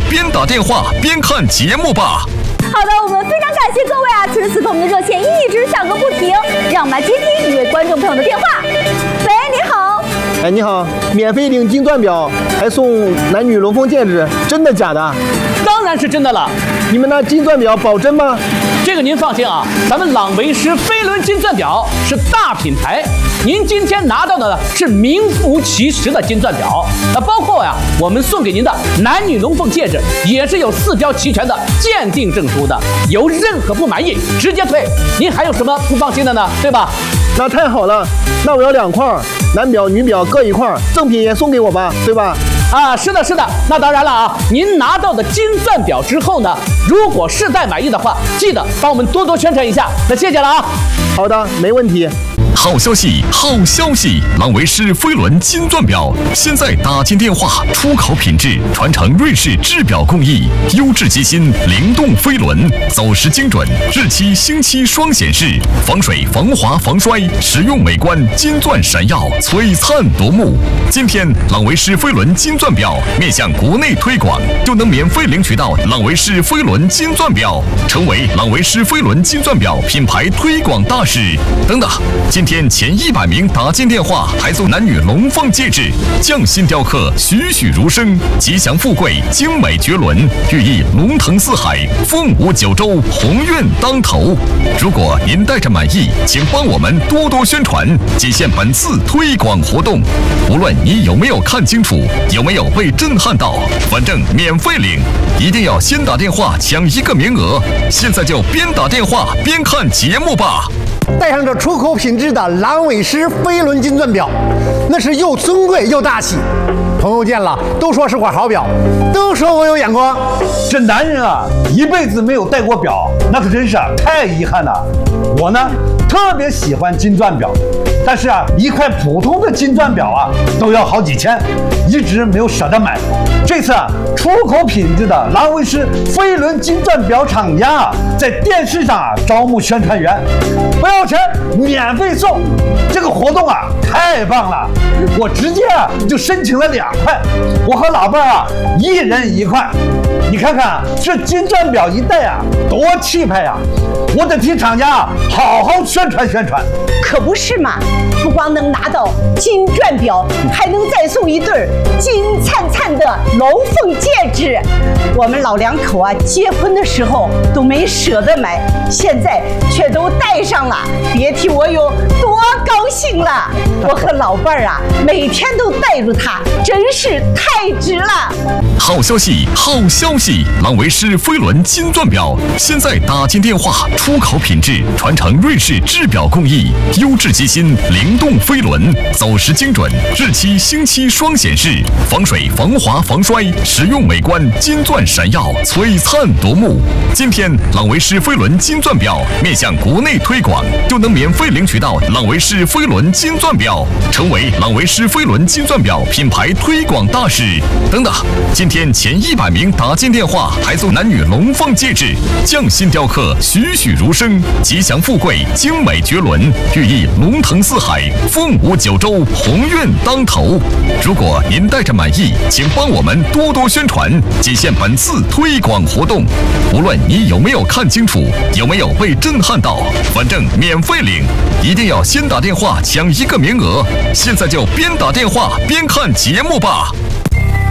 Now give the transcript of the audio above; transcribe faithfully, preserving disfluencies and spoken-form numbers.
边打电话边看节目吧。 好的，我们非常感谢各位啊！此时此刻我们的热线一直响个不停，让我们来接听一位观众朋友的电话。喂，你好。 哎，你好，免费领金钻表，还送男女龙凤戒指，真的假的？ 当然是真的了。 你们那金钻表保真吗？ 这个您放心啊，咱们朗维诗飞轮金钻表是大品牌，您今天拿到的是名副其实的金钻表。那包括呀、啊，我们送给您的男女龙凤戒指也是有四标齐全的鉴定证书的，有任何不满意直接退。您还有什么不放心的呢？对吧？ 那太好了，那我要两块，男表女表各一块，赠品也送给我吧，对吧？ 啊，是的，是的。那当然了啊，您拿到的金钻表之后呢，如果试戴满意的话，记得帮我们多多宣传一下。那谢谢了啊。 好的，没问题。 好消息，好消息！朗维诗飞轮金钻表现在打进电话，出口品质，传承瑞士制表工艺，优质机芯，灵动飞轮，走时精准，日期星期双显示，防水、防滑、防摔，实用美观，金钻闪耀，璀璨夺目。今天，朗维诗飞轮金钻表面向国内推广，就能免费领取到朗维诗飞轮金钻表，成为朗维诗飞轮金钻表品牌推广大使。等等，今天前一百名打进电话，还送男女龙凤戒指，匠心雕刻，栩栩如生，吉祥富贵，精美绝伦，寓意龙腾四海，凤舞九州，鸿运当头。如果您带着满意，请帮我们多多宣传，仅限本次推广活动。无论你有没有看清楚，有没有被震撼到，反正免费领，一定要先打电话抢一个名额。现在就边打电话边看节目吧。 带上这出口品质的朗维诗飞轮金钻表，那是又尊贵又大气。朋友见了都说是块好表，都说我有眼光。 这男人啊，一辈子没有戴过表，那可真是啊太遗憾了。我呢，特别喜欢金钻表，但是啊，一块普通的金钻表啊，都要好几千，一直没有舍得买。这次啊，出口品质的朗维诗飞轮金钻表厂家啊，在电视上啊招募宣传员，不要钱，免费送。这个活动啊，太棒了！我直接啊就申请了两块，我和老伴儿啊一人一块。你看看这金钻表一戴啊，多气派呀！我得替厂家啊好好宣传宣传。 可不是嘛！不光能拿到金钻表，还能再送一对金灿灿的龙凤戒指。我们老两口啊，结婚的时候都没舍得买，现在却都戴上了，别提我有多高兴了！我和老伴儿啊，每天都带着它，真是太值了。 好消息，好消息！朗维诗飞轮金钻表现在打进电话，出口品质，传承瑞士制表工艺，优质机芯，灵动飞轮，走时精准，日期星期双显示，防水、防滑、防摔，实用美观，金钻闪耀，璀璨夺目。今天，朗维诗飞轮金钻表面向国内推广，就能免费领取到朗维诗飞轮金钻表，成为朗维诗飞轮金钻表品牌推广大使。等等，今天前一百名打进电话，还送男女龙凤戒指，匠心雕刻，栩栩如生，吉祥富贵，精美绝伦，寓意龙腾四海，凤舞九州，鸿运当头。如果您带着满意，请帮我们多多宣传，仅限本次推广活动。无论你有没有看清楚，有没有被震撼到，反正免费领，一定要先打电话抢一个名额。现在就边打电话边看节目吧。